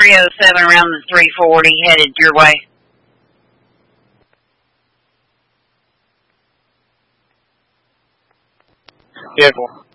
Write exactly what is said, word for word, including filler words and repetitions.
three oh seven around the three forty headed your way. Vehicle.